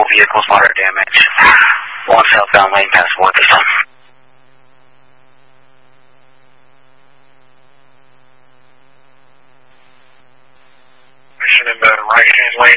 vehicles, moderate damage. 1 southbound lane, pass 4 this time. Mission in the right-hand lane.